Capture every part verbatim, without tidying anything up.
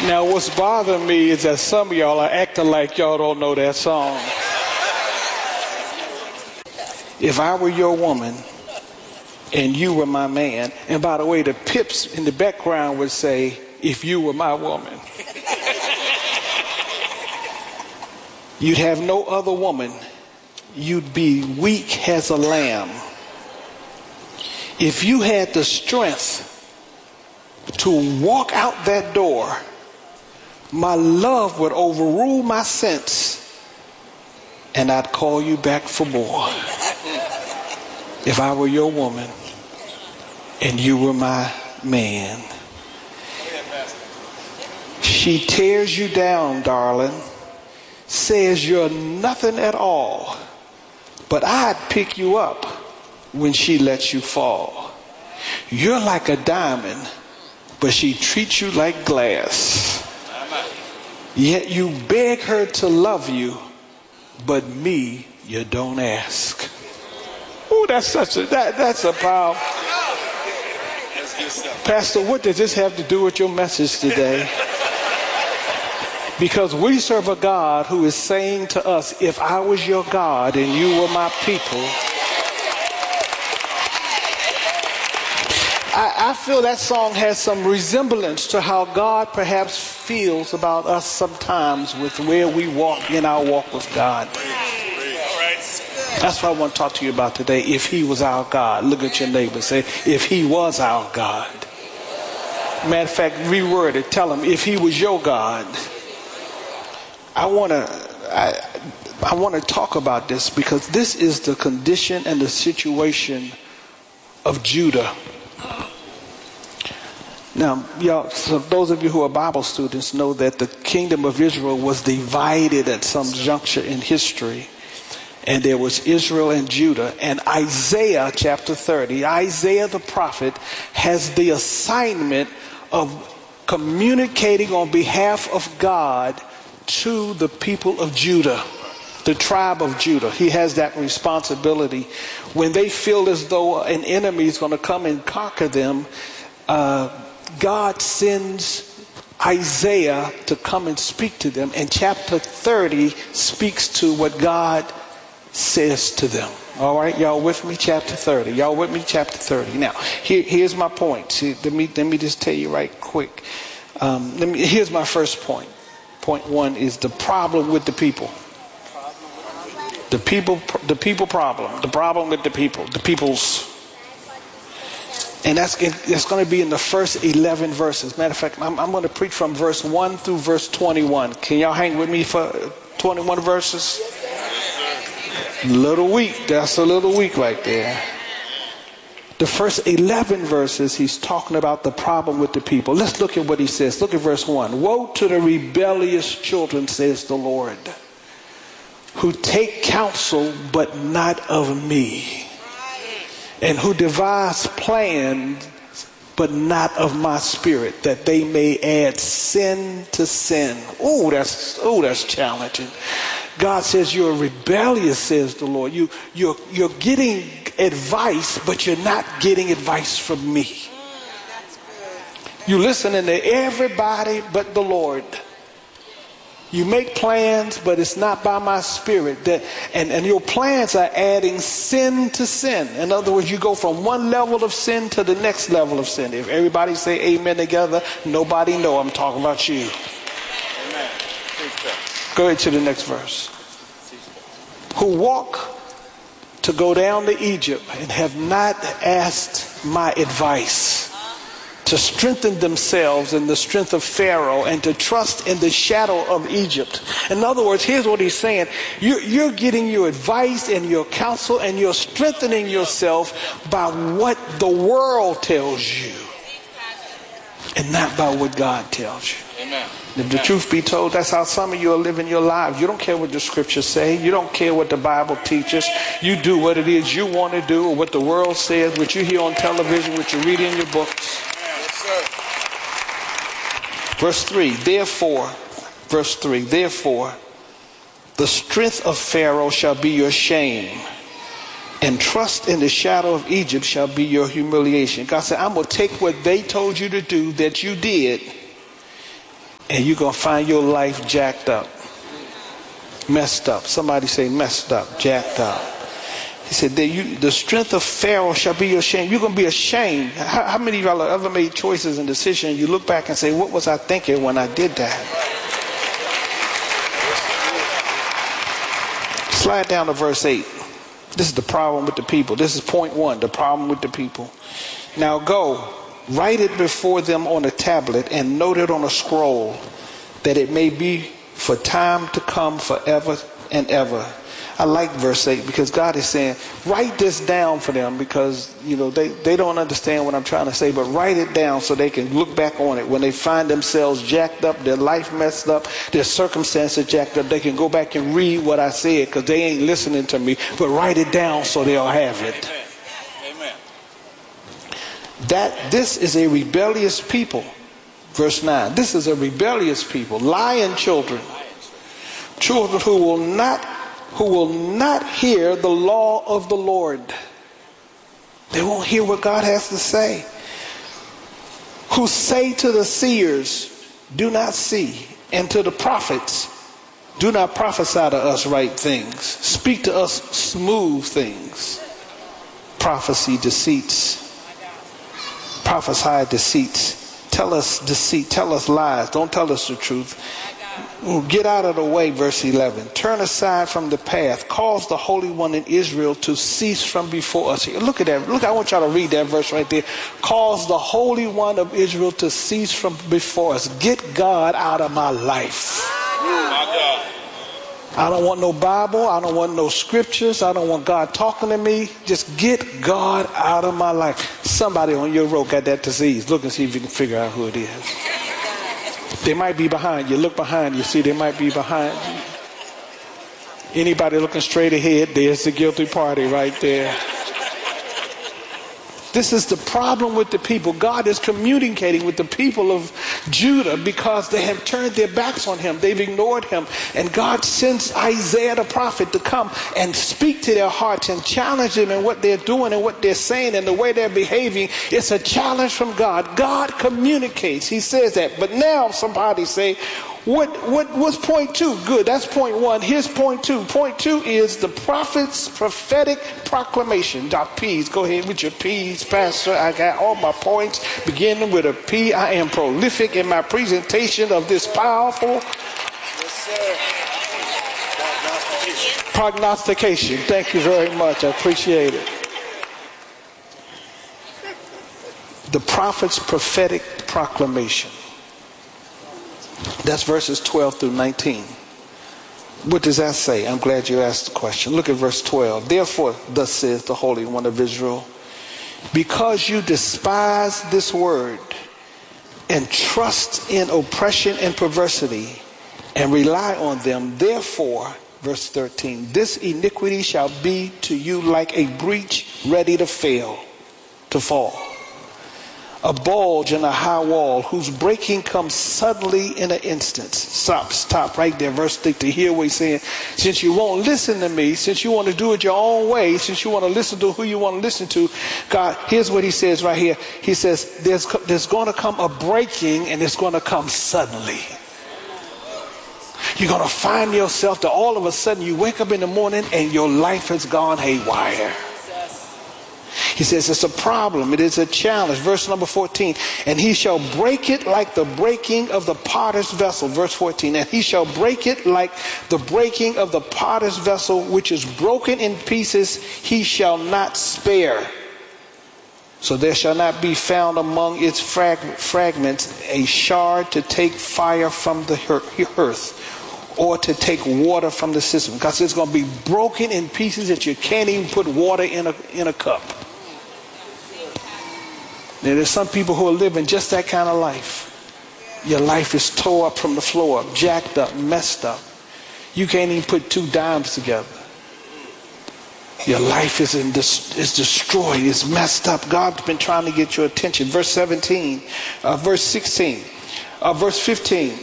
Now, what's bothering me is that some of y'all are acting like y'all don't know that song. If I were your woman and you were my man, and by the way, the pips in the background would say, if you were my woman. You'd have no other woman. You'd be weak as a lamb. If you had the strength to walk out that door, my love would overrule my sense, and I'd call you back for more. If I were your woman and you were my man. She tears you down, darling, says you're nothing at all, but I'd pick you up when she lets you fall. You're like a diamond, but she treats you like glass. Yet you beg her to love you, but me you don't ask. Oh, that's such a that, that's a power. Pastor, what does this have to do with your message today? Because we serve a God who is saying to us, if I was your God and you were my people, I, I feel that song has some resemblance to how God perhaps feels about us sometimes with where we walk in our walk with God. That's what I want to talk to you about today. If he was our God. Look at your neighbor. Say, if he was our God. Matter of fact, reword it. Tell him, if he was your God. I want to I, I want to talk about this because this is the condition and the situation of Judah. Now, y'all, so those of you who are Bible students know that the kingdom of Israel was divided at some juncture in history. And there was Israel and Judah. And Isaiah chapter thirty, Isaiah the prophet has the assignment of communicating on behalf of God to the people of Judah, the tribe of Judah. He has that responsibility. When they feel as though an enemy is going to come and conquer them, uh, God sends Isaiah to come and speak to them. And chapter thirty speaks to what God says to them. All right, y'all with me? Chapter thirty. Y'all with me? Chapter thirty. Now, here, here's my point. See, let me let me just tell you right quick. Um, let me. Here's my first point. Point one is the problem with the people. The people, the people problem. The problem with the people. The people's. And that's that's going to be in the first eleven verses. Matter of fact, I'm, I'm going to preach from verse one through verse twenty-one. Can y'all hang with me for twenty-one verses? A little weak. That's a little weak right there. The first eleven verses, he's talking about the problem with the people. Let's look at what he says. Look at verse one. Woe to the rebellious children, says the Lord, who take counsel but not of me, and who devise plans but not of my spirit, that they may add sin to sin. Oh, that's oh, that's challenging. God says you're rebellious, says the Lord. You, you're, you're getting advice, but you're not getting advice from me. You're listening to everybody but the Lord. You make plans, but it's not by my spirit. That, and, and your plans are adding sin to sin. In other words, you go from one level of sin to the next level of sin. If everybody say amen together, nobody know I'm talking about you. Amen. Go ahead to the next verse. Who walk to go down to Egypt and have not asked my advice, to strengthen themselves in the strength of Pharaoh and to trust in the shadow of Egypt. In other words, here's what he's saying. You're, you're getting your advice and your counsel and you're strengthening yourself by what the world tells you and not by what God tells you. Amen. If the truth be told, that's how some of you are living your lives. You don't care what the scriptures say. You don't care what the Bible teaches. You do what it is you want to do, or what the world says, what you hear on television, what you read in your books. Verse three, therefore, verse three, therefore, the strength of Pharaoh shall be your shame, and trust in the shadow of Egypt shall be your humiliation. God said, I'm going to take what they told you to do that you did, And you're going to find your life jacked up. Messed up. Somebody say messed up, jacked up. He said, that you, the strength of Pharaoh shall be your shame. You're going to be ashamed. How, how many of y'all have ever made choices and decisions? You look back and say, what was I thinking when I did that? Slide down to verse eight. This is the problem with the people. This is point one, the problem with the people. Now go, write it before them on a tablet and note it on a scroll, that it may be for time to come forever and ever. I like verse eight because God is saying, write this down for them, because, you know, they, they don't understand what I'm trying to say, but write it down so they can look back on it. When they find themselves jacked up, their life messed up, their circumstances jacked up, they can go back and read what I said, because they ain't listening to me, but write it down so they'll have it. Amen. That this is a rebellious people. Verse nine. This is a rebellious people, lying children, children who will not who will not hear the law of the Lord. They won't hear what God has to say. Who say to the seers, do not see, and to the prophets, do not prophesy to us right things. Speak to us smooth things. Prophecy deceits. Prophesy deceits. Tell us deceit. Tell us lies. Don't tell us the truth. Get out of the way, verse eleven. Turn aside from the path. Cause the Holy One in Israel to cease from before us. Look at that. Look, I want y'all to read that verse right there. Cause the Holy One of Israel to cease from before us. Get God out of my life. I don't want no Bible. I don't want no scriptures. I don't want God talking to me. Just get God out of my life. Somebody on your road got that disease. Look and see if you can figure out who it is. They might be behind you. Look behind you. See, they might be behind you. Anybody looking straight ahead, there's the guilty party right there. This is the problem with the people. God is communicating with the people of Judah because they have turned their backs on him. They've ignored him. And God sends Isaiah the prophet to come and speak to their hearts and challenge them in what they're doing and what they're saying and the way they're behaving. It's a challenge from God. God communicates. He says that. But now somebody say, What what what's point two? Good, that's point one. Here's point two. Point two is the prophet's prophetic proclamation. Dot P's. Go ahead with your P's, Pastor. I got all my points beginning with a P. I am prolific in my presentation of this powerful yes, sir. Prognostication. Thank you very much. I appreciate it. The prophet's prophetic proclamation. That's verses twelve through nineteen. What does that say? I'm glad you asked the question. Look at verse twelve. Therefore, thus says the Holy One of Israel, because you despise this word and trust in oppression and perversity and rely on them, therefore, verse thirteen, this iniquity shall be to you like a breach ready to fail, to fall. A bulge in a high wall whose breaking comes suddenly in an instant. Stop, stop right there. Verse six, to hear what he's saying. Since you won't listen to me, since you want to do it your own way, since you want to listen to who you want to listen to, God, here's what he says right here. He says, there's, there's going to come a breaking, and it's going to come suddenly. You're going to find yourself that all of a sudden you wake up in the morning and your life has gone haywire. He says it's a problem. It is a challenge. Verse number fourteen. And he shall break it like the breaking of the potter's vessel. Verse fourteen. And he shall break it like the breaking of the potter's vessel, which is broken in pieces. He shall not spare. So there shall not be found among its frag- fragments a shard to take fire from the earth, or to take water from the system. Because it's going to be broken in pieces that you can't even put water in a, in a cup. Now, there's some people who are living just that kind of life. Your life is tore up from the floor up, jacked up, messed up. You can't even put two dimes together. Your life is in dis- is destroyed. It's messed up. God's been trying to get your attention. Verse seventeen, uh, verse sixteen, uh, verse fifteen.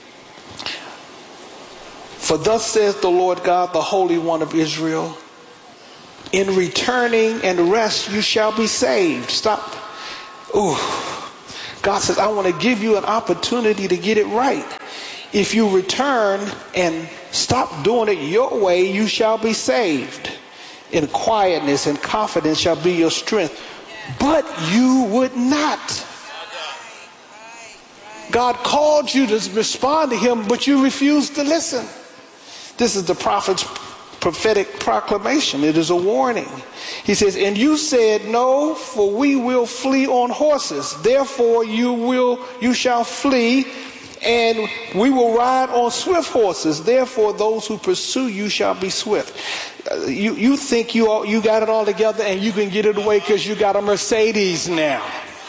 For thus says the Lord God, the Holy One of Israel, in returning and rest you shall be saved. Stop. Ooh. God says, I want to give you an opportunity to get it right. If you return and stop doing it your way, you shall be saved. In quietness and confidence shall be your strength. But you would not. God called you to respond to him, but you refused to listen. This is the prophet's prophetic proclamation. It is a warning. He says, and you said, no, for we will flee on horses. Therefore you will, you shall flee, and we will ride on swift horses. Therefore those who pursue you shall be swift. Uh, you, you think you all, you got it all together and you can get it away because you got a Mercedes now.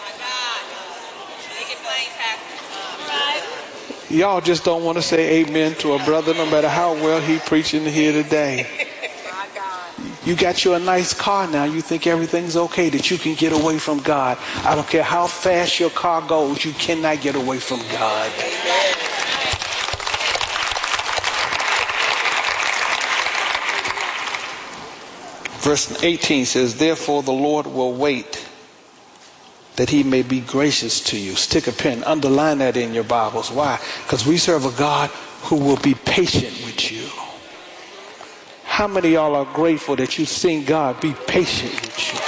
Y'all just don't want to say amen to a brother no matter how well he preaching here today. You got you a nice car now. You think everything's okay, that you can get away from God. I don't care how fast your car goes, you cannot get away from God. Verse eighteen says, therefore the Lord will wait that he may be gracious to you. Stick a pen, underline that in your Bibles. Why? Because we serve a God who will be patient with you. How many of y'all are grateful that you've seen God be patient with you?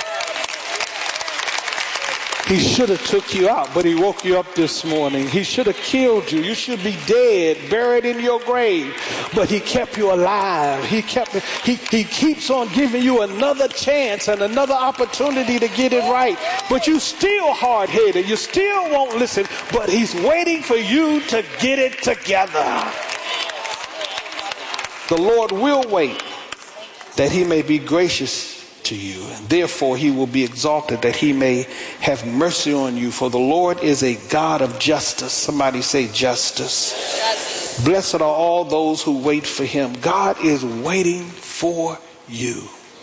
He should have took you out, but he woke you up this morning. He should have killed you. You should be dead, buried in your grave. But he kept you alive. He kept. He, he keeps on giving you another chance and another opportunity to get it right. But you still hard-headed. You still won't listen. But he's waiting for you to get it together. The Lord will wait that he may be gracious to you, and therefore he will be exalted, that he may have mercy on you. For the Lord is a God of justice. Somebody say justice. Justice. Blessed are all those who wait for him. God is waiting for you.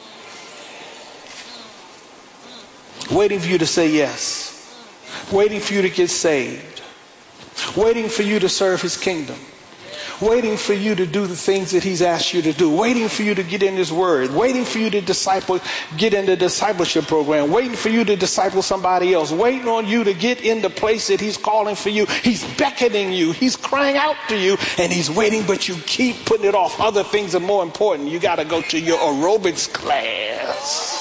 Waiting for you to say yes. Waiting for you to get saved. Waiting for you to serve his kingdom. Waiting for you to do the things that he's asked you to do. Waiting for you to get in his word. Waiting for you to disciple, get in the discipleship program. Waiting for you to disciple somebody else. Waiting on you to get in the place that he's calling for you. He's beckoning you. He's crying out to you. And he's waiting, but you keep putting it off. Other things are more important. You got to go to your aerobics class.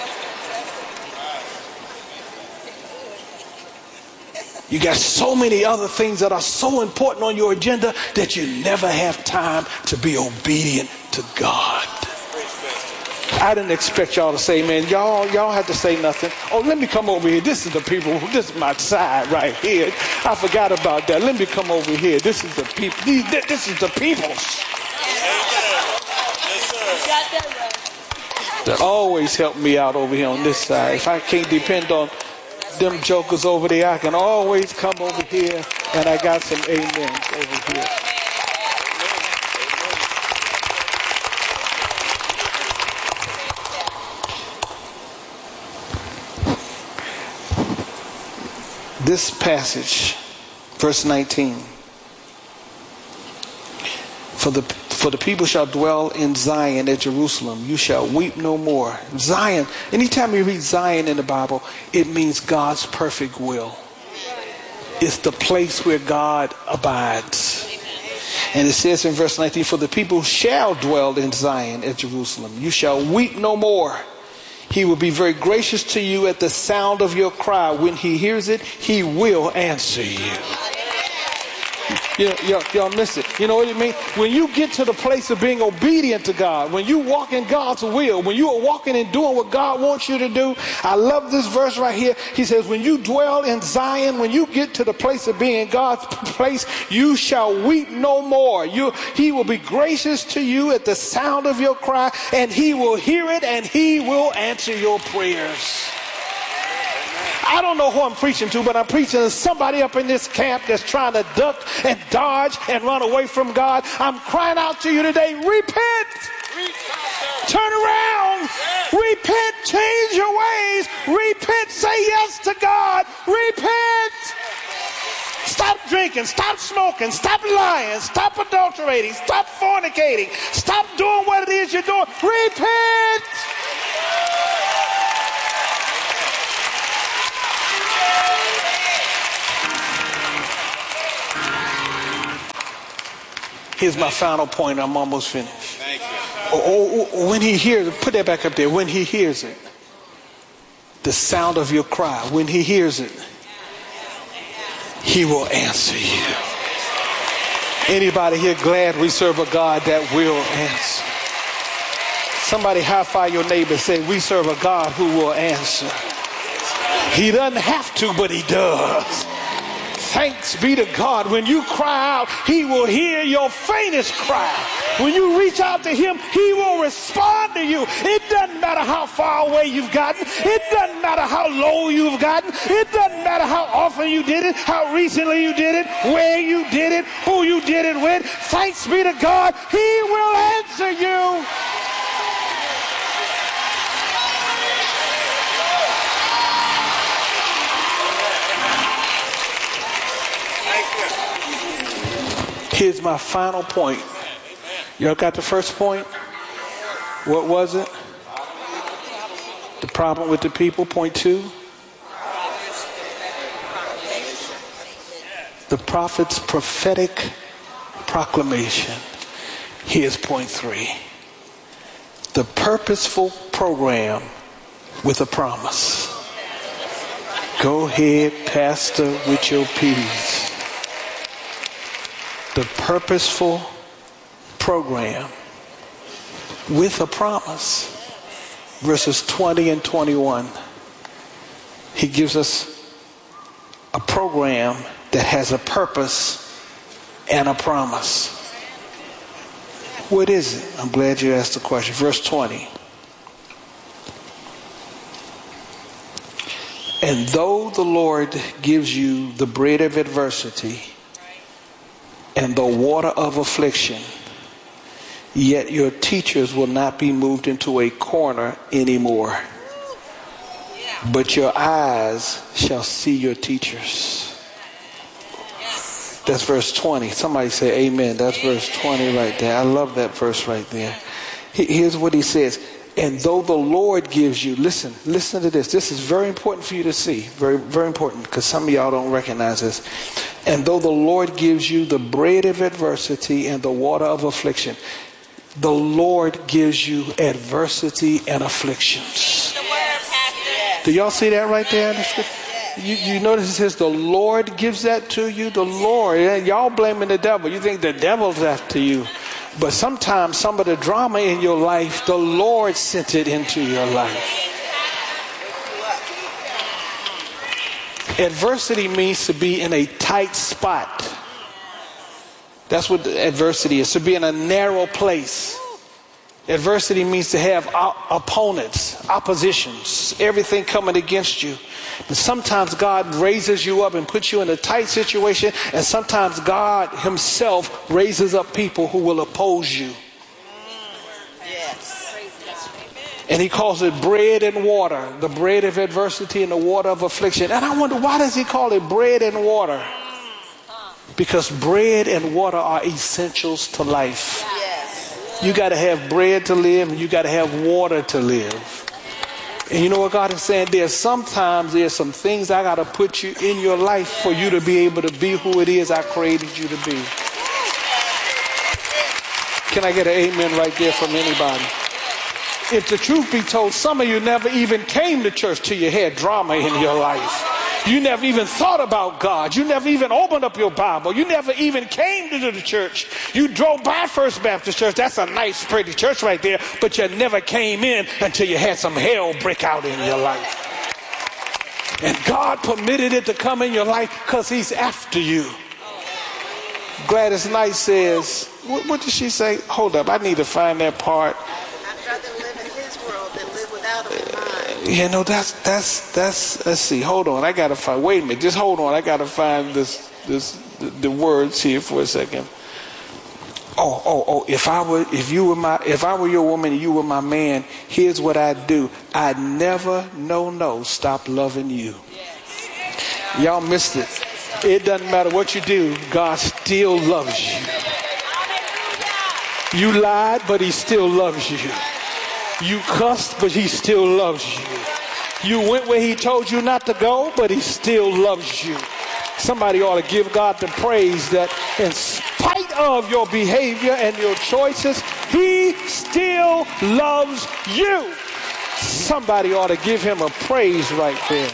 You got so many other things that are so important on your agenda that you never have time to be obedient to God. I didn't expect y'all to say, man, y'all, y'all had to say nothing. Oh, let me come over here. This is the people. This is my side right here. I forgot about that. Let me come over here. This is the people. This is the people's. That always help me out over here on this side. If I can't depend on them jokers over there, I can always come over here, and I got some amens over here. This passage, verse nineteen, for the For the people shall dwell in Zion at Jerusalem. You shall weep no more. Zion, anytime you read Zion in the Bible, it means God's perfect will. It's the place where God abides. And it says in verse nineteen, for the people shall dwell in Zion at Jerusalem. You shall weep no more. He will be very gracious to you at the sound of your cry. When he hears it, he will answer you. You know, y'all, y'all miss it. You know what I mean? When you get to the place of being obedient to God, when you walk in God's will, when you are walking and doing what God wants you to do, I love this verse right here. He says, when you dwell in Zion, when you get to the place of being in God's place, you shall weep no more. You, he will be gracious to you at the sound of your cry, and he will hear it, and he will answer your prayers. I don't know who I'm preaching to, but I'm preaching to somebody up in this camp that's trying to duck and dodge and run away from God. I'm crying out to you today, repent. Turn around. Repent. Change your ways. Repent. Say yes to God. Repent. Stop drinking. Stop smoking. Stop lying. Stop adulterating. Stop fornicating. Stop doing what it is you're doing. Repent. Here's my final point. I'm almost finished. Thank you. Oh, oh, when he hears it, put that back up there. When he hears it, the sound of your cry, when he hears it, he will answer you. Anybody here glad we serve a God that will answer? Somebody high five your neighbor and say, we serve a God who will answer. He doesn't have to, but he does. Thanks be to God. When you cry out, he will hear your faintest cry. When you reach out to him, he will respond to you. It doesn't matter how far away you've gotten. It doesn't matter how low you've gotten. It doesn't matter how often you did it, how recently you did it, where you did it, who you did it with. Thanks be to God, he will answer you. Here's my final point. Y'all got the first point? What was it? The problem with the people. Point two. The prophet's prophetic proclamation. Here's point three. The purposeful program with a promise. Go ahead, Pastor, with your peas. The purposeful program with a promise. Verses twenty and twenty-one. He gives us a program that has a purpose and a promise. What is it? I'm glad you asked the question. Verse twenty. And though the Lord gives you the bread of adversity and the water of affliction, yet your teachers will not be moved into a corner anymore, but your eyes shall see your teachers. That's verse twenty. Somebody say amen. That's verse twenty right there. I love that verse right there. Here's what he says. And though the Lord gives you, listen, listen to this. This is very important for you to see. Very, very important, because some of y'all don't recognize this. And though the Lord gives you the bread of adversity and the water of affliction, the Lord gives you adversity and afflictions. Do y'all see that right there? You, you notice it says the Lord gives that to you. The Lord. Y'all blaming the devil. You think the devil's after you. But sometimes some of the drama in your life, the Lord sent it into your life. Adversity means to be in a tight spot. That's what adversity is, to be in a narrow place. Adversity means to have opponents, oppositions, everything coming against you. But sometimes God raises you up and puts you in a tight situation, and sometimes God himself raises up people who will oppose you. Yes. And he calls it bread and water, the bread of adversity and the water of affliction. And I wonder, why does he call it bread and water? Because bread and water are essentials to life. You got to have bread to live, and you got to have water to live. And you know what God is saying? There's sometimes there's some things I got to put you in your life for you to be able to be who it is I created you to be. Can I get an amen right there from anybody? If the truth be told, some of you never even came to church till you had drama in your life. You never even thought about God. You never even opened up your Bible. You never even came to the church. You drove by First Baptist Church. That's a nice, pretty church right there. But you never came in until you had some hell break out in your life. And God permitted it to come in your life because he's after you. Gladys Knight says, what, what did she say? Hold up, I need to find that part. I'd rather live in his world than live without him in mine. You know, that's, that's, that's, let's see, hold on, I gotta find, wait a minute, just hold on, I gotta find this, this, the, the words here for a second. Oh, oh, oh, if I were, if you were my, if I were your woman and you were my man, here's what I'd do. I'd never, no, no, stop loving you. Y'all missed it. It doesn't matter what you do, God still loves you. You lied, but he still loves you. You cussed, but he still loves you. You went where he told you not to go, but he still loves you. Somebody ought to give God the praise that in spite of your behavior and your choices, he still loves you. Somebody ought to give him a praise right there.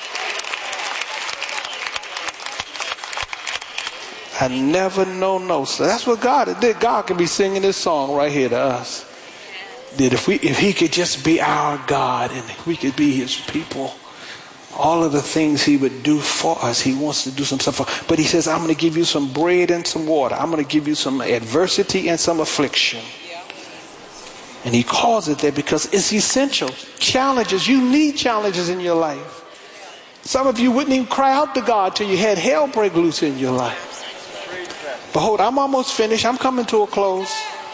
I never know no. So that's what God did. God can be singing this song right here to us. That if we, if he could just be our God and we could be his people, all of the things he would do for us, he wants to do some stuff for. But he says, I'm going to give you some bread and some water. I'm going to give you some adversity and some affliction. And he calls it that because it's essential. Challenges. You need challenges in your life. Some of you wouldn't even cry out to God till you had hell break loose in your life. But hold, I'm almost finished. I'm coming to a close.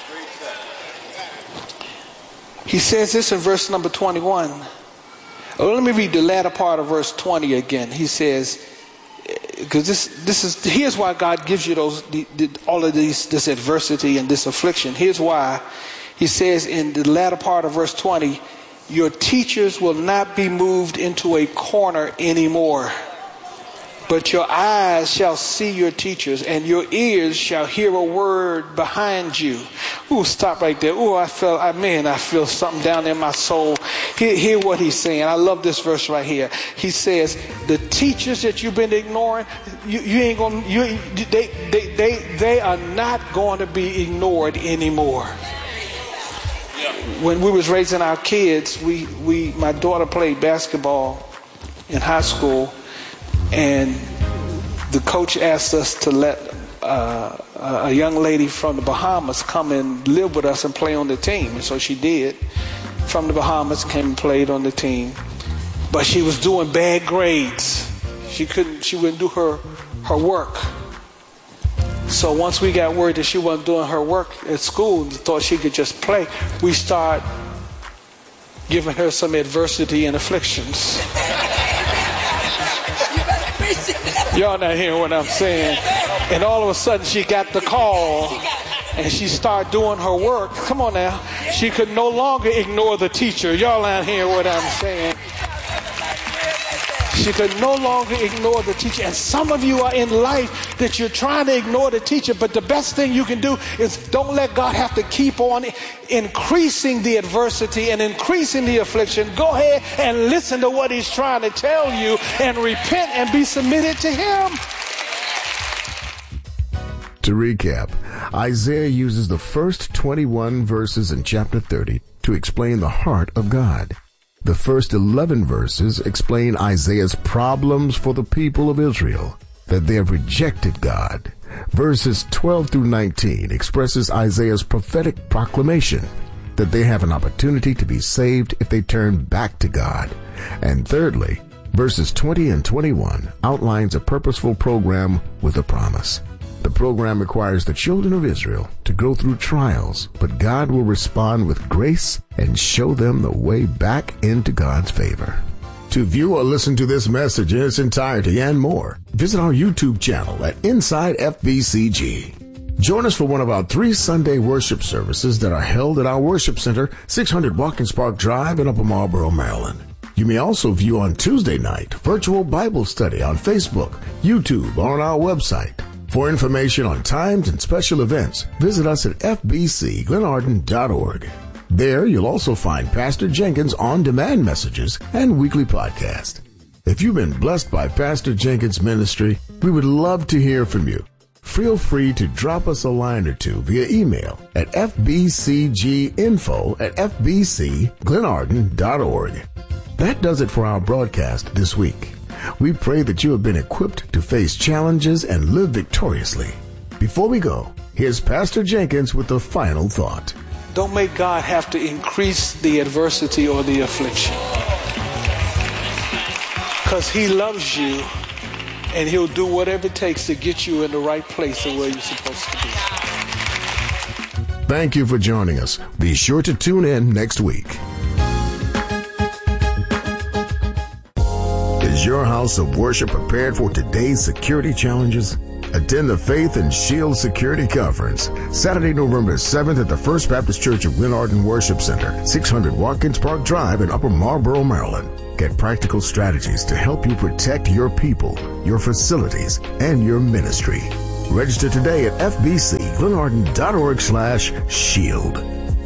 He says this in verse number twenty-one. Oh, let me read the latter part of verse twenty again. He says, because this this is here's why God gives you those the, the, all of these this adversity and this affliction. Here's why. He says in the latter part of verse twenty, your teachers will not be moved into a corner anymore, but your eyes shall see your teachers and your ears shall hear a word behind you. Ooh, stop right there. Ooh, I feel, I man, I feel something down in my soul. Hear, hear what he's saying. I love this verse right here. He says, the teachers that you've been ignoring, you, you ain't gonna, you, they, they, they, they are not going to be ignored anymore. When we was raising our kids, we, we, my daughter played basketball in high school, and the coach asked us to let uh, a young lady from the Bahamas come and live with us and play on the team. And so she did. From the Bahamas, came and played on the team. But she was doing bad grades. She couldn't, she wouldn't do her, her work. So once we got word that she wasn't doing her work at school and thought she could just play, we started giving her some adversity and afflictions. Y'all not hearing what I'm saying. And all of a sudden she got the call and she started doing her work. Come on now. She could no longer ignore the teacher. Y'all not hearing what I'm saying. She could no longer ignore the teacher. And some of you are in life that you're trying to ignore the teacher, but the best thing you can do is don't let God have to keep on increasing the adversity and increasing the affliction. Go ahead and listen to what he's trying to tell you and repent and be submitted to him. To recap, Isaiah uses the first twenty-one verses in chapter thirty to explain the heart of God. The first eleven verses explain Isaiah's problems for the people of Israel, that they have rejected God. Verses twelve through nineteen expresses Isaiah's prophetic proclamation that they have an opportunity to be saved if they turn back to God. And thirdly, verses twenty and twenty-one outlines a purposeful program with a promise. The program requires the children of Israel to go through trials, but God will respond with grace and show them the way back into God's favor. To view or listen to this message in its entirety and more, visit our YouTube channel at Inside F B C G. Join us for one of our three Sunday worship services that are held at our worship center, six hundred Watkins Park Drive in Upper Marlboro, Maryland. You may also view on Tuesday night virtual Bible study on Facebook, YouTube, or on our website. For information on times and special events, visit us at f b c glenarden dot org. There, you'll also find Pastor Jenkins' on-demand messages and weekly podcast. If you've been blessed by Pastor Jenkins' ministry, we would love to hear from you. Feel free to drop us a line or two via email at f b c g info at f b c glenarden dot org. That does it for our broadcast this week. We pray that you have been equipped to face challenges and live victoriously. Before we go, here's Pastor Jenkins with the final thought. Don't make God have to increase the adversity or the affliction. Because he loves you and he'll do whatever it takes to get you in the right place and where you're supposed to be. Thank you for joining us. Be sure to tune in next week. Is your house of worship prepared for today's security challenges? Attend the Faith and Shield Security Conference, Saturday, November seventh at the First Baptist Church of Glenarden Worship Center, six hundred Watkins Park Drive in Upper Marlboro, Maryland. Get practical strategies to help you protect your people, your facilities, and your ministry. Register today at f b c glenarden dot org slash shield.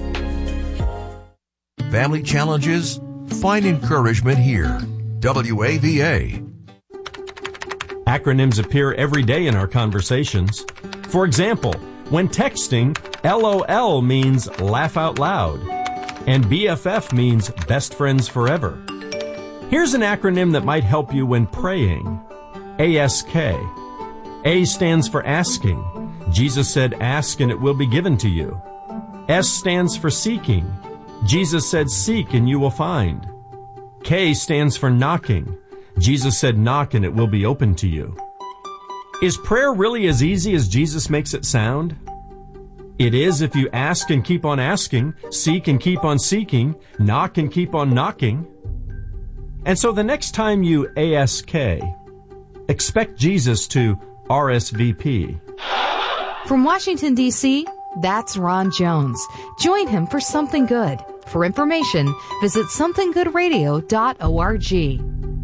Family challenges? Find encouragement here. W A V A. Acronyms appear every day in our conversations. For example, when texting, L O L means laugh out loud, and B F F means best friends forever. Here's an acronym that might help you when praying. A S K. A stands for asking. Jesus said, ask and it will be given to you. S stands for seeking. Jesus said, seek and you will find. K stands for knocking. Jesus said, knock and it will be open to you. Is prayer really as easy as Jesus makes it sound? It is if you ask and keep on asking, seek and keep on seeking, knock and keep on knocking. And so the next time you A S K, expect Jesus to R S V P. From Washington, D C, that's Ron Jones. Join him for Something Good. For information, visit something good radio dot org.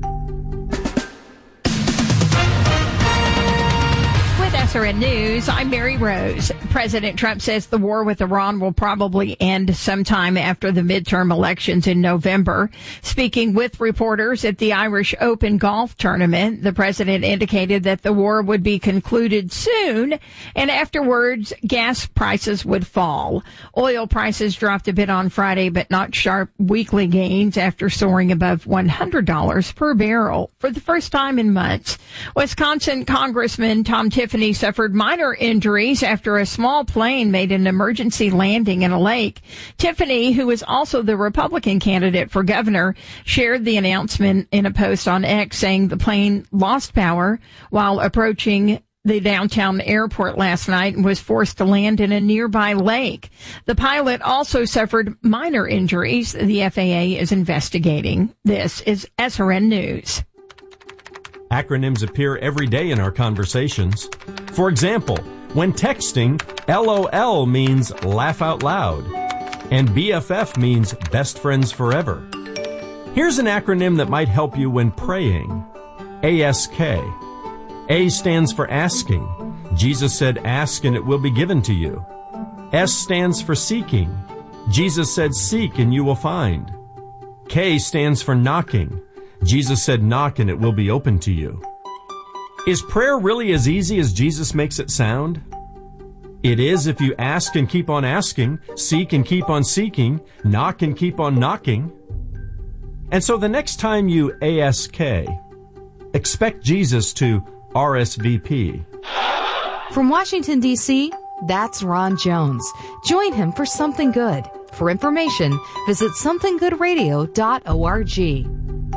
S R N News, I'm Mary Rose. President Trump says the war with Iran will probably end sometime after the midterm elections in November. Speaking with reporters at the Irish Open golf tournament, the president indicated that the war would be concluded soon, and afterwards, gas prices would fall. Oil prices dropped a bit on Friday, but not sharp weekly gains after soaring above one hundred dollars per barrel for the first time in months. Wisconsin Congressman Tom Tiffany suffered minor injuries after a small plane made an emergency landing in a lake. Tiffany, who is also the Republican candidate for governor, shared the announcement in a post on X, saying the plane lost power while approaching the downtown airport last night and was forced to land in a nearby lake. The pilot also suffered minor injuries. The F A A is investigating. This is S R N News. Acronyms appear every day in our conversations. For example, when texting, L O L means laugh out loud, and B F F means best friends forever. Here's an acronym that might help you when praying. A S K. A stands for asking. Jesus said, ask and it will be given to you. S stands for seeking. Jesus said, seek and you will find. K stands for knocking. Jesus said, knock and it will be open to you. Is prayer really as easy as Jesus makes it sound? It is if you ask and keep on asking, seek and keep on seeking, knock and keep on knocking. And so the next time you A S K, expect Jesus to R S V P. From Washington, D C, that's Ron Jones. Join him for Something Good. For information, visit something good radio dot org.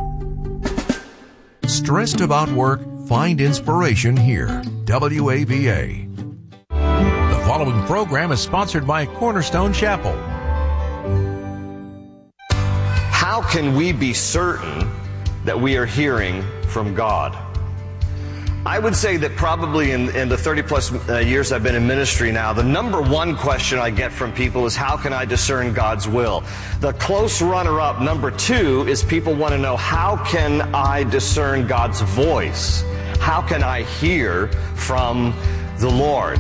Stressed about work? Find inspiration here. W A V A. The following program is sponsored by Cornerstone Chapel. How can we be certain that we are hearing from God? I would say that probably in, in the thirty plus uh, years I've been in ministry now, the number one question I get from people is, how can I discern God's will? The close runner-up, number two, is people want to know, how can I discern God's voice? How can I hear from the Lord?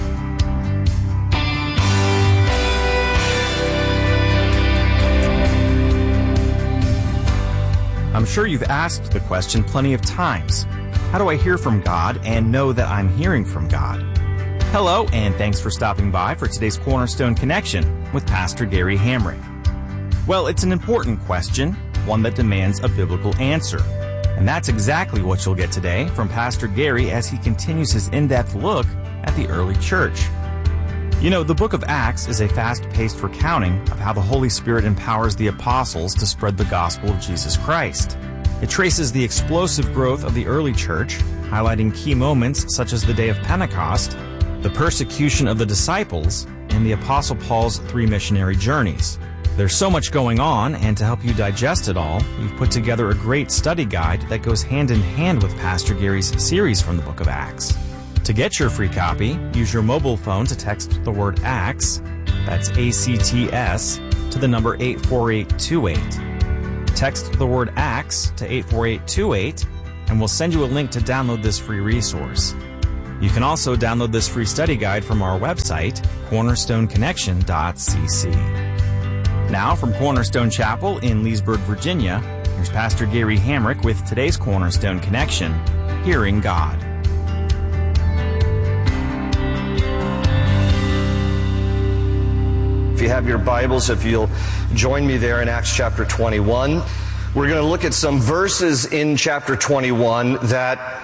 I'm sure you've asked the question plenty of times. How do I hear from God and know that I'm hearing from God? Hello, and thanks for stopping by for today's Cornerstone Connection with Pastor Gary Hamrick. Well, it's an important question, one that demands a biblical answer. And that's exactly what you'll get today from Pastor Gary as he continues his in-depth look at the early church. You know, the book of Acts is a fast-paced recounting of how the Holy Spirit empowers the apostles to spread the gospel of Jesus Christ. It traces the explosive growth of the early church, highlighting key moments such as the day of Pentecost, the persecution of the disciples, and the Apostle Paul's three missionary journeys. There's so much going on, and to help you digest it all, we've put together a great study guide that goes hand in hand with Pastor Gary's series from the book of Acts. To get your free copy, use your mobile phone to text the word ACTS, that's A C T S, to the number eight four eight two eight. Text the word ACTS to eight four eight two eight, and we'll send you a link to download this free resource. You can also download this free study guide from our website, cornerstone connection dot c c. Now, from Cornerstone Chapel in Leesburg, Virginia, here's Pastor Gary Hamrick with today's Cornerstone Connection, Hearing God. If you have your Bibles, if you'll join me there in Acts chapter twenty-one, we're going to look at some verses in chapter twenty-one that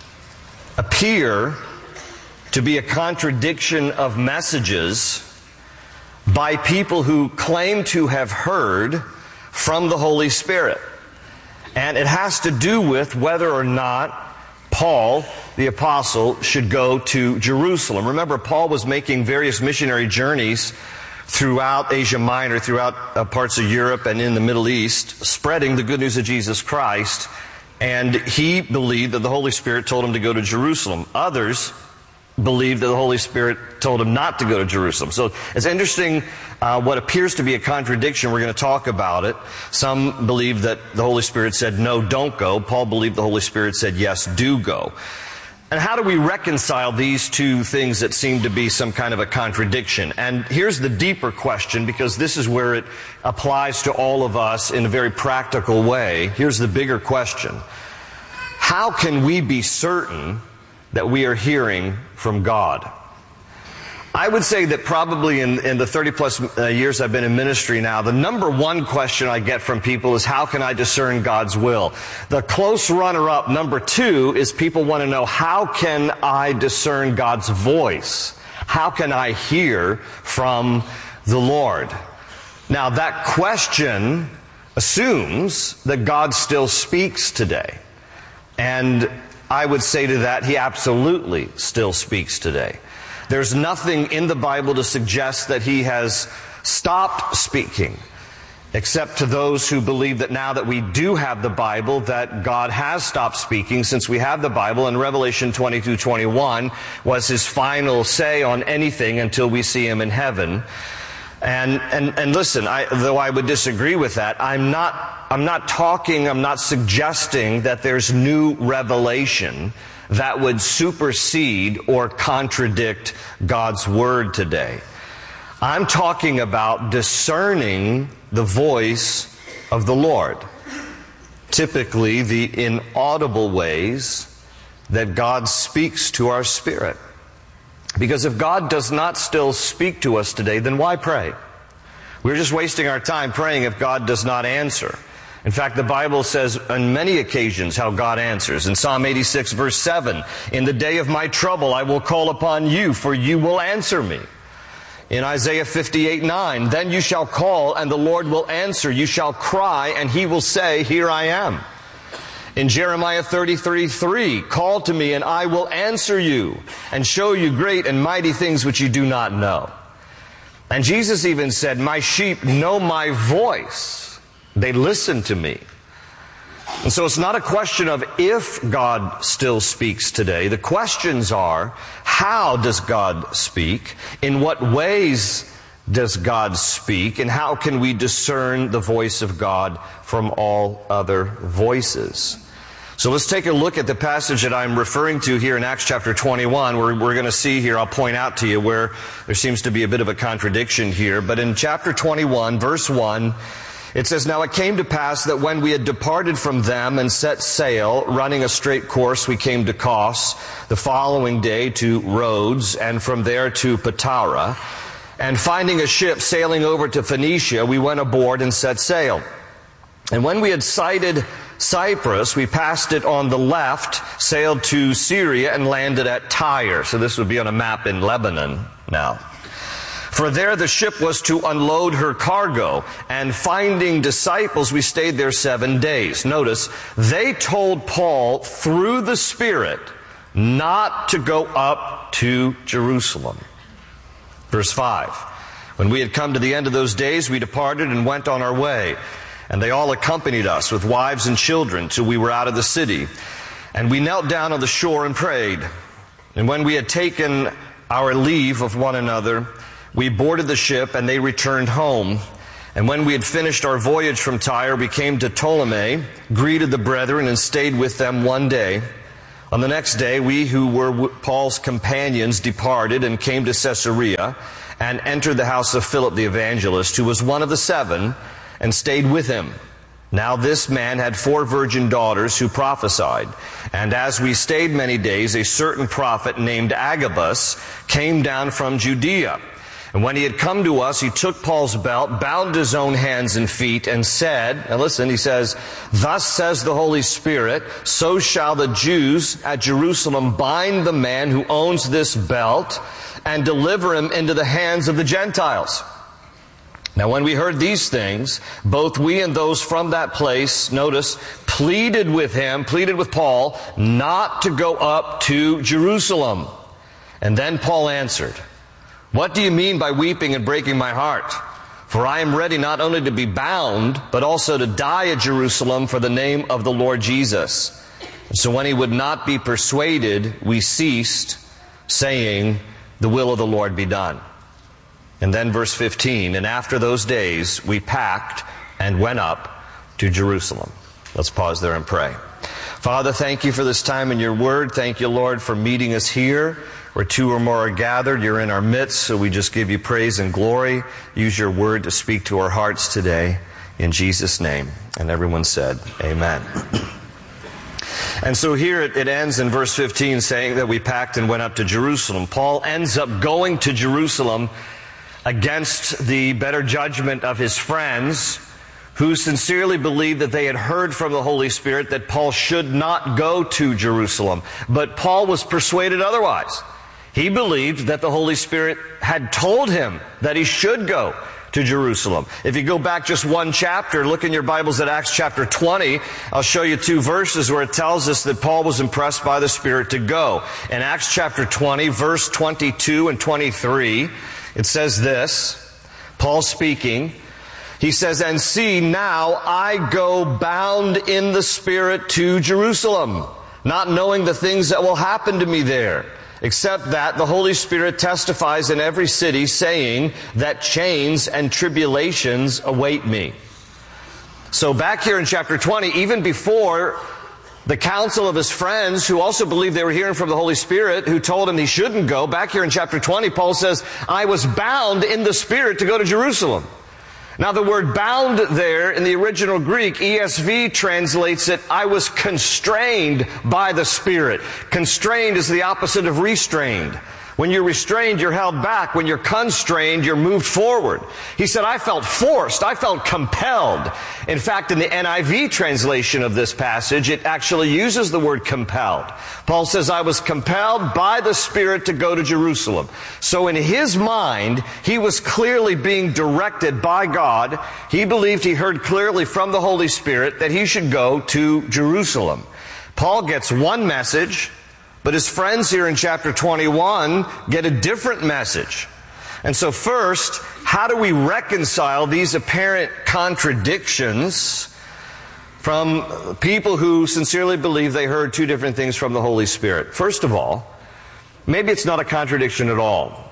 appear to be a contradiction of messages by people who claim to have heard from the Holy Spirit. And it has to do with whether or not Paul, the apostle, should go to Jerusalem. Remember, Paul was making various missionary journeys throughout Asia Minor, throughout uh, parts of Europe and in the Middle East, spreading the good news of Jesus Christ. And he believed that the Holy Spirit told him to go to Jerusalem. Others believed that the Holy Spirit told him not to go to Jerusalem. So it's interesting uh, what appears to be a contradiction. We're going to talk about it. Some believe that the Holy Spirit said, no, don't go. Paul believed the Holy Spirit said, yes, do go. And how do we reconcile these two things that seem to be some kind of a contradiction? And here's the deeper question, because this is where it applies to all of us in a very practical way. Here's the bigger question. How can we be certain that we are hearing from God? I would say that probably in, in the thirty plus uh, years I've been in ministry now, the number one question I get from people is, how can I discern God's will? The close runner-up, number two, is people want to know, how can I discern God's voice? How can I hear from the Lord? Now, that question assumes that God still speaks today. And I would say to that, He absolutely still speaks today. There's nothing in the Bible to suggest that He has stopped speaking, except to those who believe that now that we do have the Bible, that God has stopped speaking since we have the Bible, and Revelation twenty-two twenty-one was His final say on anything until we see Him in heaven. And, and, and listen, I, though I would disagree with that, I'm not, I'm not talking, I'm not suggesting that there's new revelation that would supersede or contradict God's Word today. I'm talking about discerning the voice of the Lord. Typically, the inaudible ways that God speaks to our spirit. Because if God does not still speak to us today, then why pray? We're just wasting our time praying if God does not answer. In fact, the Bible says on many occasions how God answers. In Psalm eighty-six, verse seven, in the day of my trouble I will call upon you, for you will answer me. In Isaiah fifty-eight nine, then you shall call, and the Lord will answer. You shall cry, and He will say, here I am. In Jeremiah thirty-three three, call to me, and I will answer you, and show you great and mighty things which you do not know. And Jesus even said, my sheep know my voice. They listen to me. And so it's not a question of if God still speaks today. The questions are, how does God speak? In what ways does God speak? And how can we discern the voice of God from all other voices? So let's take a look at the passage that I'm referring to here in Acts chapter twenty-one. We're, we're going to see here, I'll point out to you where there seems to be a bit of a contradiction here. But in chapter twenty-one, verse one, it says, now it came to pass that when we had departed from them and set sail, running a straight course, we came to Kos, the following day to Rhodes, and from there to Patara. And finding a ship sailing over to Phoenicia, we went aboard and set sail. And when we had sighted Cyprus, we passed it on the left, sailed to Syria, and landed at Tyre. So this would be on a map in Lebanon now. For there the ship was to unload her cargo, and finding disciples, we stayed there seven days. Notice, they told Paul through the Spirit not to go up to Jerusalem. Verse five, when we had come to the end of those days, we departed and went on our way. And they all accompanied us with wives and children till we were out of the city. And we knelt down on the shore and prayed. And when we had taken our leave of one another, we boarded the ship, and they returned home. And when we had finished our voyage from Tyre, we came to Ptolemy, greeted the brethren, and stayed with them one day. On the next day, we who were Paul's companions departed and came to Caesarea, and entered the house of Philip the evangelist, who was one of the seven, and stayed with him. Now this man had four virgin daughters who prophesied. And as we stayed many days, a certain prophet named Agabus came down from Judea. And when he had come to us, he took Paul's belt, bound his own hands and feet, and said, and listen, he says, "Thus says the Holy Spirit, so shall the Jews at Jerusalem bind the man who owns this belt and deliver him into the hands of the Gentiles." Now when we heard these things, both we and those from that place, notice, pleaded with him, pleaded with Paul, not to go up to Jerusalem. And then Paul answered, "What do you mean by weeping and breaking my heart? For I am ready not only to be bound, but also to die at Jerusalem for the name of the Lord Jesus." So when he would not be persuaded, we ceased, saying, "The will of the Lord be done." And then verse fifteen, "And after those days we packed and went up to Jerusalem." Let's pause there and pray. Father, thank you for this time in your word. Thank you, Lord, for meeting us here. Where two or more are gathered, you're in our midst, so we just give you praise and glory. Use your word to speak to our hearts today. In Jesus' name. And everyone said, amen. And so here it, it ends in verse fifteen saying that we packed and went up to Jerusalem. Paul ends up going to Jerusalem against the better judgment of his friends, who sincerely believed that they had heard from the Holy Spirit that Paul should not go to Jerusalem. But Paul was persuaded otherwise. He believed that the Holy Spirit had told him that he should go to Jerusalem. If you go back just one chapter, look in your Bibles at Acts chapter twenty, I'll show you two verses where it tells us that Paul was impressed by the Spirit to go. In Acts chapter twenty, verse twenty-two and twenty-three, it says this, Paul speaking, he says, "And see, now I go bound in the Spirit to Jerusalem, not knowing the things that will happen to me there, except that the Holy Spirit testifies in every city, saying that chains and tribulations await me." So back here in chapter twenty, even before the counsel of his friends, who also believed they were hearing from the Holy Spirit, who told him he shouldn't go, back here in chapter twenty, Paul says, "I was bound in the Spirit to go to Jerusalem." Now the word bound there in the original Greek, E S V translates it, "I was constrained by the Spirit." Constrained is the opposite of restrained. When you're restrained, you're held back. When you're constrained, you're moved forward. He said, "I felt forced. I felt compelled." In fact, in the N I V translation of this passage, it actually uses the word compelled. Paul says, "I was compelled by the Spirit to go to Jerusalem." So in his mind, he was clearly being directed by God. He believed he heard clearly from the Holy Spirit that he should go to Jerusalem. Paul gets one message, but his friends here in chapter twenty-one get a different message. And so first, how do we reconcile these apparent contradictions from people who sincerely believe they heard two different things from the Holy Spirit? First of all, maybe it's not a contradiction at all.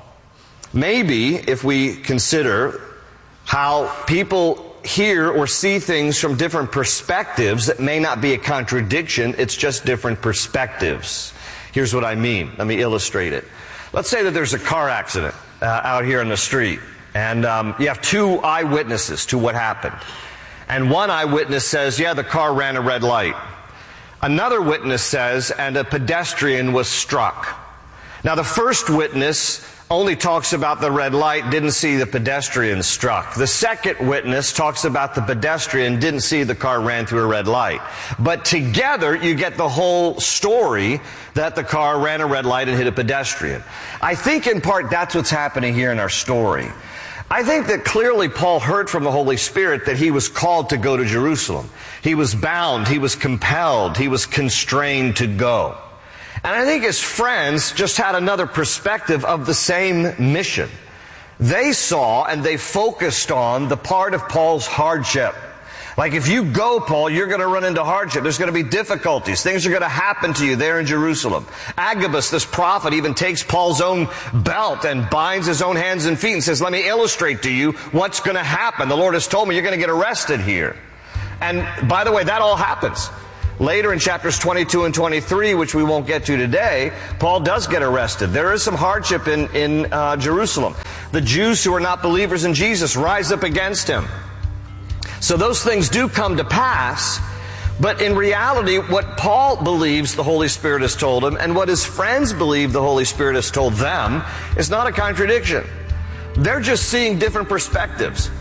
Maybe if we consider how people hear or see things from different perspectives, that may not be a contradiction, it's just different perspectives. Here's what I mean. Let me illustrate it. Let's say that there's a car accident uh, out here on the street, and um, you have two eyewitnesses to what happened. And one eyewitness says, yeah, the car ran a red light. Another witness says, and a pedestrian was struck. Now, the first witness only talks about the red light, didn't see the pedestrian struck. The second witness talks about the pedestrian, didn't see the car ran through a red light. But together, you get the whole story that the car ran a red light and hit a pedestrian. I think in part that's what's happening here in our story. I think that clearly Paul heard from the Holy Spirit that he was called to go to Jerusalem. He was bound, he was compelled, he was constrained to go. And I think his friends just had another perspective of the same mission. They saw and they focused on the part of Paul's hardship. Like if you go, Paul, you're going to run into hardship. There's going to be difficulties. Things are going to happen to you there in Jerusalem. Agabus, this prophet, even takes Paul's own belt and binds his own hands and feet and says, let me illustrate to you what's going to happen. The Lord has told me you're going to get arrested here. And by the way, that all happens. Later in chapters twenty-two and twenty-three, which we won't get to today, Paul does get arrested. There is some hardship in, in uh, Jerusalem. The Jews who are not believers in Jesus rise up against him. So those things do come to pass, but in reality, what Paul believes the Holy Spirit has told him and what his friends believe the Holy Spirit has told them is not a contradiction. They're just seeing different perspectives.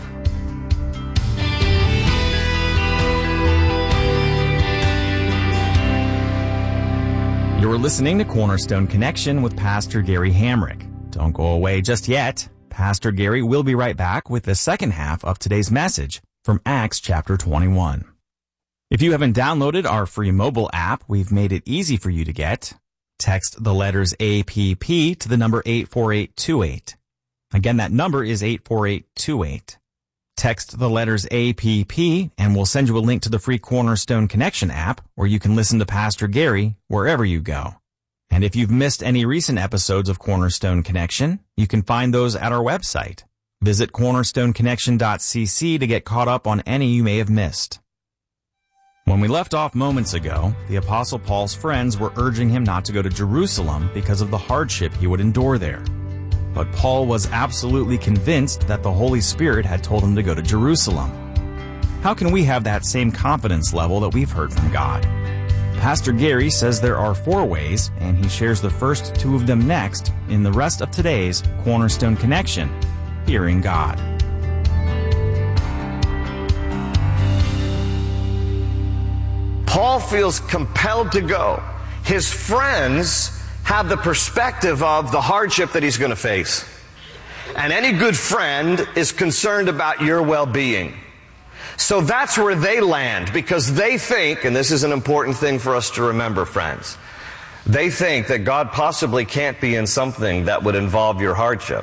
You're listening to Cornerstone Connection with Pastor Gary Hamrick. Don't go away just yet. Pastor Gary will be right back with the second half of today's message from Acts chapter twenty-one. If you haven't downloaded our free mobile app, we've made it easy for you to get. Text the letters A P P to the number eight four eight two eight. Again, that number is eight four eight two eight. Text the letters A P P and we'll send you a link to the free Cornerstone Connection app where you can listen to Pastor Gary wherever you go. And if you've missed any recent episodes of Cornerstone Connection, you can find those at our website. Visit cornerstone connection dot c c to get caught up on any you may have missed. When we left off moments ago, the Apostle Paul's friends were urging him not to go to Jerusalem because of the hardship he would endure there. But Paul was absolutely convinced that the Holy Spirit had told him to go to Jerusalem. How can we have that same confidence level that we've heard from God? Pastor Gary says there are four ways, and he shares the first two of them next in the rest of today's Cornerstone Connection, Hearing God. Paul feels compelled to go. His friends have the perspective of the hardship that he's going to face. And any good friend is concerned about your well-being. So that's where they land, because they think, and this is an important thing for us to remember, friends, they think that God possibly can't be in something that would involve your hardship.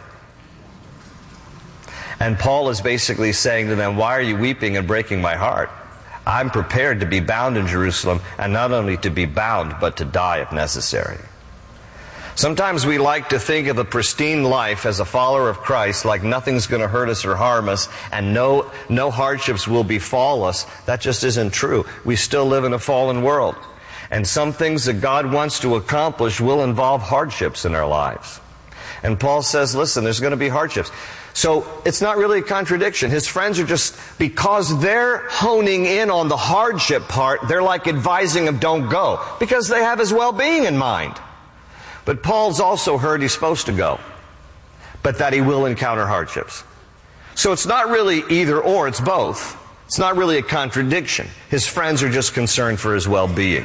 And Paul is basically saying to them, why are you weeping and breaking my heart? I'm prepared to be bound in Jerusalem, and not only to be bound, but to die if necessary. Sometimes we like to think of a pristine life as a follower of Christ, like nothing's going to hurt us or harm us, and no, no hardships will befall us. That just isn't true. We still live in a fallen world. And some things that God wants to accomplish will involve hardships in our lives. And Paul says, listen, there's going to be hardships. So it's not really a contradiction. His friends are just, because they're honing in on the hardship part, they're like advising him, don't go, because they have his well-being in mind. But Paul's also heard he's supposed to go, but that he will encounter hardships. So it's not really either or, it's both. It's not really a contradiction. His friends are just concerned for his well-being.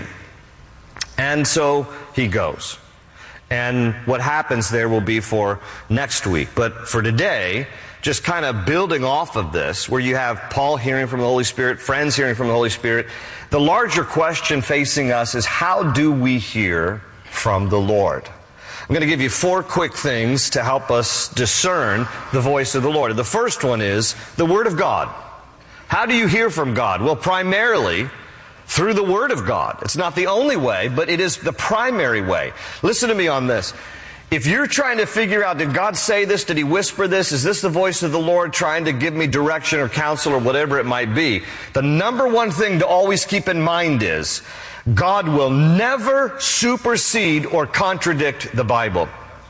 And so he goes. And what happens there will be for next week. But for today, just kind of building off of this, where you have Paul hearing from the Holy Spirit, friends hearing from the Holy Spirit, the larger question facing us is, how do we hear from the Lord? I'm going to give you four quick things to help us discern the voice of the Lord. The first one is the Word of God. How do you hear from God? Well, primarily through the Word of God. It's not the only way, but it is the primary way. Listen to me on this. If you're trying to figure out, did God say this? Did He whisper this? Is this the voice of the Lord trying to give me direction or counsel or whatever it might be? The number one thing to always keep in mind is, God will never supersede or contradict the Bible.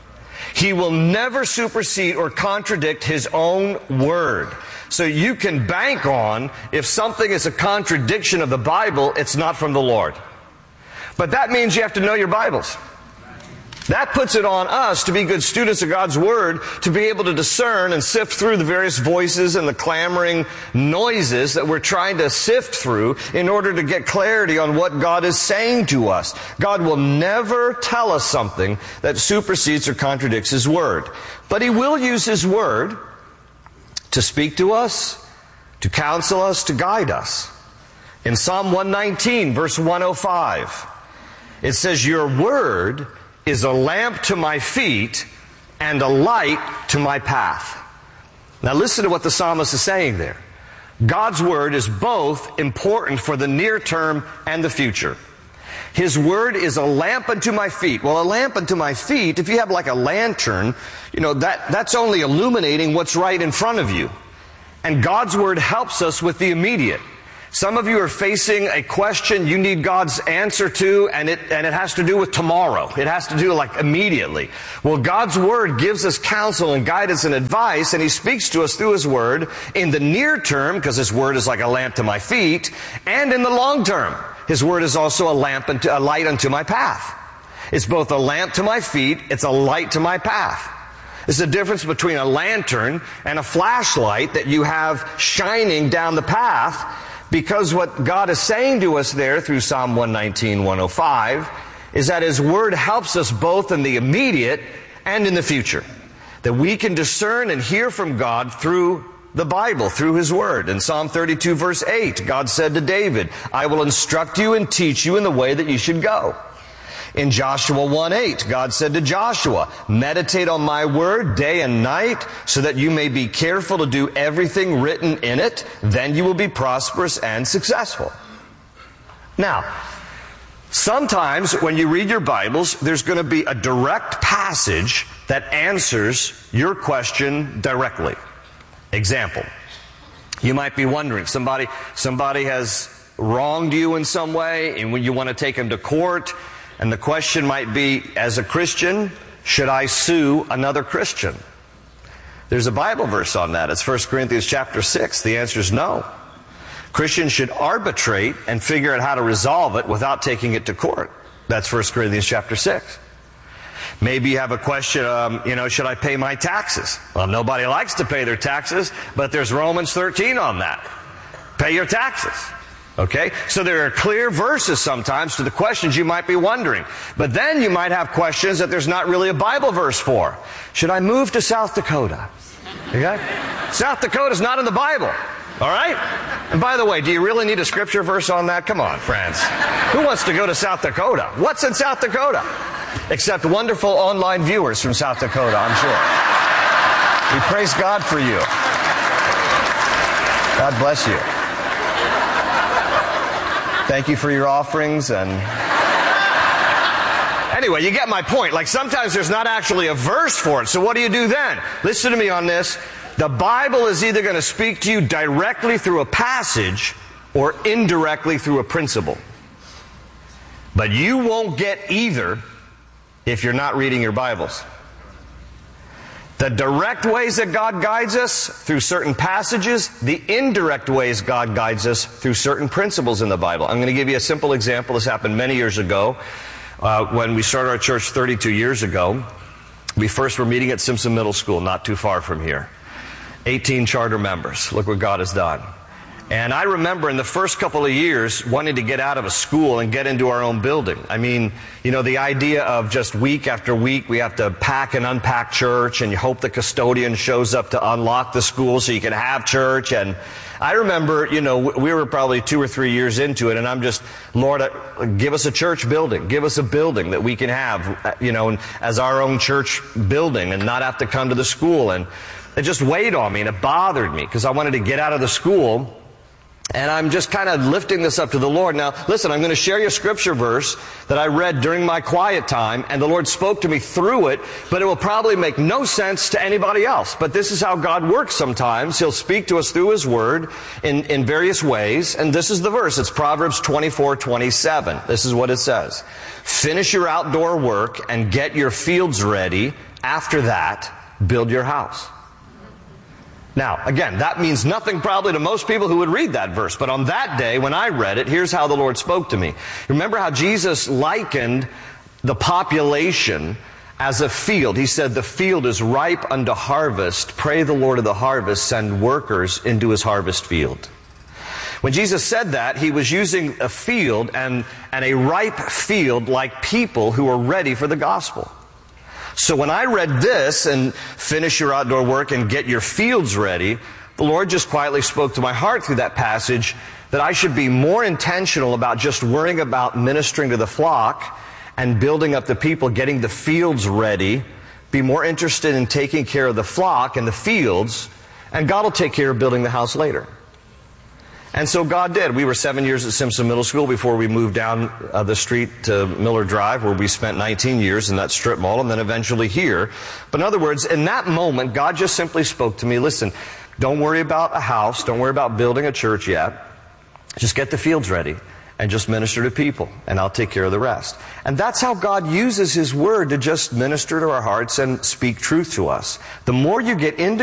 He will never supersede or contradict His own Word. So you can bank on, if something is a contradiction of the Bible, it's not from the Lord. But that means you have to know your Bibles. That puts it on us to be good students of God's Word, to be able to discern and sift through the various voices and the clamoring noises that we're trying to sift through in order to get clarity on what God is saying to us. God will never tell us something that supersedes or contradicts His Word. But He will use His Word to speak to us, to counsel us, to guide us. In Psalm one nineteen, verse one oh five, it says, your Word is a lamp to my feet and a light to my path. Now listen to what the psalmist is saying there. God's Word is both important for the near term and the future. His Word is a lamp unto my feet. Well, a lamp unto my feet, if you have like a lantern, you know, that, that's only illuminating what's right in front of you. And God's Word helps us with the immediate. Some of you are facing a question you need God's answer to, and it, and it has to do with tomorrow. It has to do like immediately. Well, God's Word gives us counsel and guidance and advice, and He speaks to us through His Word in the near term, because His Word is like a lamp to my feet, and in the long term. His Word is also a lamp unto, a light unto my path. It's both a lamp to my feet, it's a light to my path. There's a difference between a lantern and a flashlight that you have shining down the path, because what God is saying to us there through Psalm one nineteen, one oh five is that His Word helps us both in the immediate and in the future. That we can discern and hear from God through the Bible, through His Word. In Psalm thirty-two verse eight, God said to David, I will instruct you and teach you in the way that you should go. In Joshua one eight, God said to Joshua, meditate on my word day and night so that you may be careful to do everything written in it. Then you will be prosperous and successful. Now, sometimes when you read your Bibles, there's going to be a direct passage that answers your question directly. Example, you might be wondering, somebody, somebody has wronged you in some way, and when you want to take them to court, and the question might be, as a Christian, should I sue another Christian? There's a Bible verse on that. It's First Corinthians chapter six. The answer is no. Christians should arbitrate and figure out how to resolve it without taking it to court. That's First Corinthians chapter six. Maybe you have a question, um, you know, should I pay my taxes? Well, nobody likes to pay their taxes, but there's Romans thirteen on that. Pay your taxes. Okay? So there are clear verses sometimes to the questions you might be wondering. But then you might have questions that there's not really a Bible verse for. Should I move to South Dakota? Okay? South Dakota's not in the Bible. All right? And by the way, do you really need a scripture verse on that? Come on, friends. Who wants to go to South Dakota? What's in South Dakota? Except wonderful online viewers from South Dakota, I'm sure. We praise God for you. God bless you. Thank you for your offerings. And anyway, you get my point. Like sometimes there's not actually a verse for it. So what do you do then? Listen to me on this. The Bible is either going to speak to you directly through a passage or indirectly through a principle. But you won't get either if you're not reading your Bibles. The direct ways that God guides us through certain passages, the indirect ways God guides us through certain principles in the Bible. I'm going to give you a simple example. This happened many years ago. Uh, when we started our church thirty-two years ago, we first were meeting at Simpson Middle School, not too far from here. eighteen charter members. Look what God has done. And I remember in the first couple of years wanting to get out of a school and get into our own building. I mean, you know, the idea of just week after week we have to pack and unpack church, and you hope the custodian shows up to unlock the school so you can have church. And I remember, you know, we were probably two or three years into it, and I'm just, Lord, give us a church building. Give us a building that we can have, you know, as our own church building and not have to come to the school. And it just weighed on me, and it bothered me because I wanted to get out of the school. And I'm just kind of lifting this up to the Lord. Now, listen, I'm going to share you a scripture verse that I read during my quiet time, and the Lord spoke to me through it, but it will probably make no sense to anybody else. But this is how God works sometimes. He'll speak to us through His Word in, in various ways, and this is the verse. It's Proverbs twenty-four twenty-seven. This is what it says. Finish your outdoor work and get your fields ready. After that, build your house. Now, again, that means nothing probably to most people who would read that verse. But on that day, when I read it, here's how the Lord spoke to me. Remember how Jesus likened the population as a field. He said, the field is ripe unto harvest. Pray the Lord of the harvest send workers into His harvest field. When Jesus said that, He was using a field and, and a ripe field like people who are ready for the gospel. So when I read this, and finish your outdoor work and get your fields ready, the Lord just quietly spoke to my heart through that passage that I should be more intentional about just worrying about ministering to the flock and building up the people, getting the fields ready, be more interested in taking care of the flock and the fields, and God will take care of building the house later. And so God did. We were seven years at Simpson Middle School before we moved down uh, the street to Miller Drive, where we spent nineteen years in that strip mall, and then eventually here. But in other words, in that moment, God just simply spoke to me, listen, don't worry about a house, don't worry about building a church yet. Just get the fields ready and just minister to people, and I'll take care of the rest. And that's how God uses His Word to just minister to our hearts and speak truth to us. The more you get into